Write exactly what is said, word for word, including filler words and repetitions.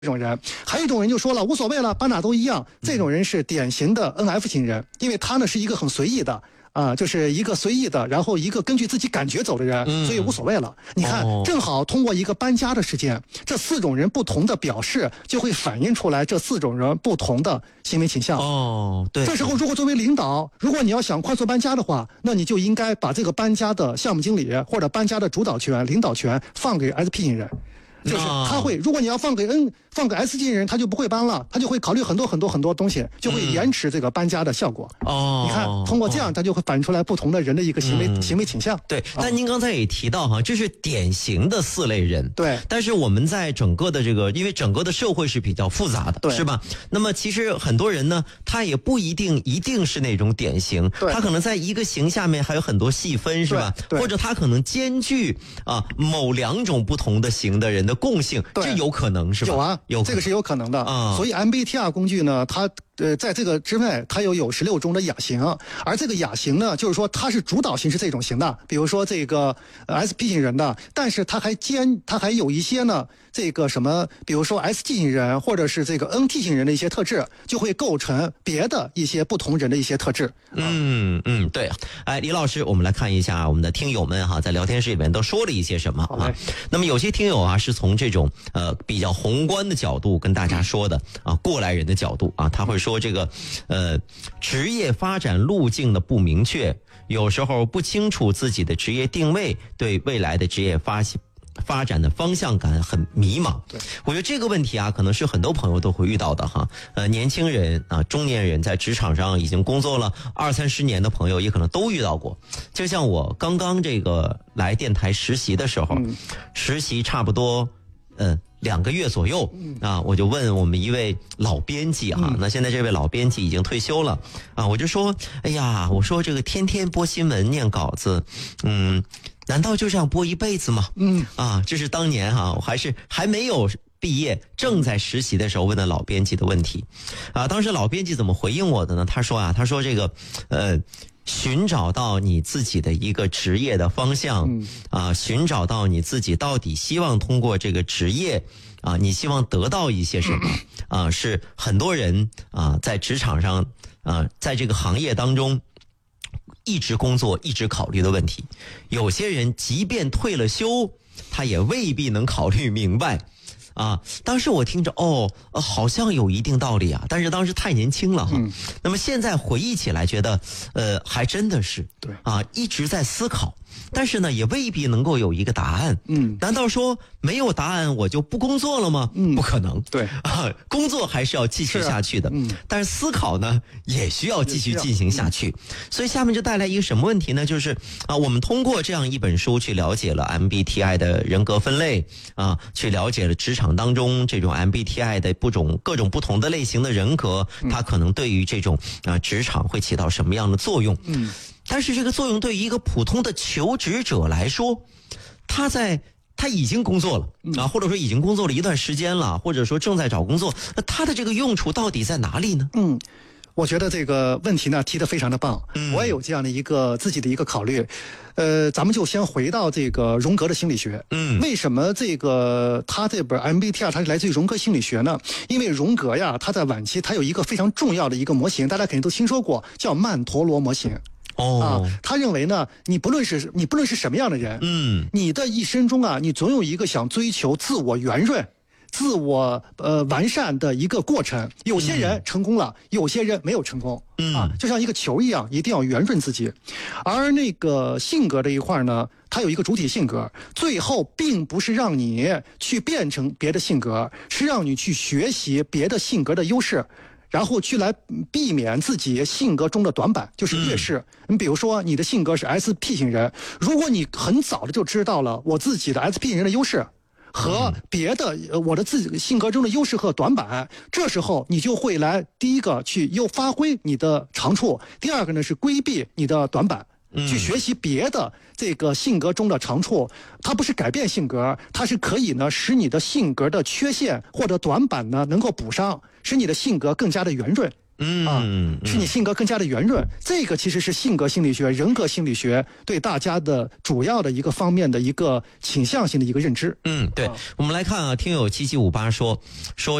这种人。还有一种人就说了，无所谓了，搬哪都一样。这种人是典型的 N F 型人，因为他呢是一个很随意的。啊、呃，就是一个随意的，然后一个根据自己感觉走的人，嗯、所以无所谓了。你看，哦、正好通过一个搬家的事件，这四种人不同的表示，就会反映出来这四种人不同的行为倾向。 哦，对。 这时候，如果作为领导，如果你要想快速搬家的话，那你就应该把这个搬家的项目经理或者搬家的主导权、领导权放给 S P 型人。就是他会，如果你要放给 N 放给 S 型人，他就不会搬了，他就会考虑很多很多很多东西，就会延迟这个搬家的效果。哦，你看，通过这样，他就会反映出来不同的人的一个行为、嗯、行为倾向。 对，但您刚才也提到哈，这是典型的四类人。 对， 但是我们在整个的这个，因为整个的社会是比较复杂的， 对， 是吧？那么其实很多人呢，他也不一定一定是那种典型，他可能在一个型下面还有很多细分，是吧？或者他可能兼具啊某两种不同的型的人的共性，这有可能是吧？ 有啊，有这个是有可能的啊。所以 M B T I 工具呢，它呃在这个之外，它又有十六种的亚型，而这个亚型呢，就是说它是主导型是这种型的，比如说这个 S P 型人的，但是它还兼它还有一些呢，这个什么，比如说 S G 型人或者是这个 N T 型人的一些特质，就会构成别的一些不同人的一些特质。 嗯嗯，对。哎，李老师，我们来看一下我们的听友们哈，在聊天室里面都说了一些什么啊？那么有些听友啊，是从这种呃比较宏观的角度跟大家说的啊，过来人的角度啊，他会说这个呃职业发展路径的不明确，有时候不清楚自己的职业定位，对未来的职业发发展的方向感很迷茫。 对， 我觉得这个问题啊，可能是很多朋友都会遇到的哈。呃，年轻人啊，中年人在职场上已经工作了二三十年的朋友，也可能都遇到过。就像我刚刚这个来电台实习的时候，嗯、实习差不多呃两个月左右啊，我就问我们一位老编辑哈、啊，那现在这位老编辑已经退休了啊，我就说，哎呀，我说这个天天播新闻念稿子，嗯。难道就这样播一辈子吗？嗯啊，这是当年哈、啊，我还是还没有毕业，正在实习的时候问的老编辑的问题，啊，当时老编辑怎么回应我的呢？他说啊，他说这个，呃，寻找到你自己的一个职业的方向，嗯、啊，寻找到你自己到底希望通过这个职业，啊，你希望得到一些什么？啊，是很多人啊在职场上啊，在这个行业当中。一直工作一直考虑的问题，有些人即便退了休，他也未必能考虑明白啊。当时我听着哦、呃，好像有一定道理啊，但是当时太年轻了哈。嗯、那么现在回忆起来觉得呃还真的是对啊，一直在思考，但是呢也未必能够有一个答案。嗯，难道说没有答案我就不工作了吗？嗯，不可能。 对啊，工作还是要继续下去的。嗯，但是思考呢也需要继续进行下去。所以下面就带来一个什么问题呢？就是啊，我们通过这样一本书去了解了 M B T I 的人格分类啊，去了解了职场当中这种 M B T I 的不种各种不同的类型的人格，它可能对于这种啊职场会起到什么样的作用？嗯。但是这个作用对于一个普通的求职者来说，他在他已经工作了啊，或者说已经工作了一段时间了，或者说正在找工作，那他的这个用处到底在哪里呢？ 嗯，我觉得这个问题呢提得非常的棒，嗯、我也有这样的一个自己的一个考虑。呃，咱们就先回到这个荣格的心理学。嗯，为什么这个他这本 M B T I 它是来自于荣格心理学呢？因为荣格呀，他在晚期他有一个非常重要的一个模型，大家肯定都听说过，叫曼陀罗模型。 哦、 啊，他认为呢，你不论是你不论是什么样的人，嗯，你的一生中啊，你总有一个想追求自我圆润、自我呃完善的一个过程。有些人成功了，嗯、有些人没有成功，嗯啊，就像一个球一样，一定要圆润自己。而那个性格这一块呢，它有一个主体性格，最后并不是让你去变成别的性格，是让你去学习别的性格的优势。然后去来避免自己性格中的短板，就是劣势。你、嗯、比如说，你的性格是 S P 型人，如果你很早的就知道了我自己的 S P 型人的优势和别的、嗯、我的自己性格中的优势和短板，这时候你就会来第一个去又发挥你的长处，第二个呢是规避你的短板。去学习别的这个性格中的长处，它不是改变性格，它是可以呢使你的性格的缺陷或者短板呢能够补上，使你的性格更加的圆润。 嗯啊， 嗯使你性格更加的圆润。这个其实是性格心理学、人格心理学对大家的主要的一个方面的一个倾向性的一个认知。 嗯，对，我们来看啊，听友七七五八说说。